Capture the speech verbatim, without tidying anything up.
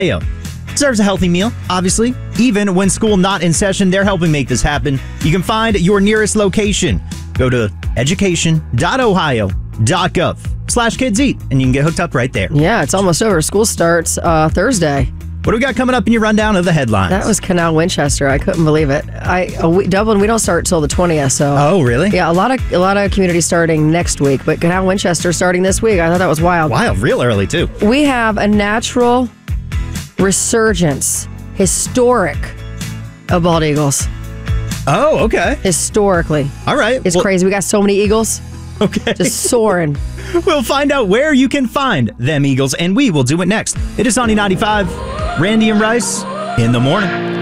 Serves a healthy meal, obviously. Even when school not in session, they're helping make this happen. You can find your nearest location. Go to education.ohio.gov slash kids eat, and you can get hooked up right there. Yeah, it's almost over. School starts uh, Thursday. What do we got coming up in your rundown of the headlines? That was Canal Winchester. I couldn't believe it. I a week, Dublin, we don't start till the twentieth. So oh, really? Yeah, a lot of a lot of communities starting next week, but Canal Winchester starting this week. I thought that was wild. Wild, real early too. We have a natural resurgence, historic, of bald eagles. Oh, okay. Historically. All right. It's well, crazy. We got so many eagles. Okay. Just soaring. We'll find out where you can find them eagles, and we will do it next. It is Sunny ninety-five. Randy and Rice in the morning.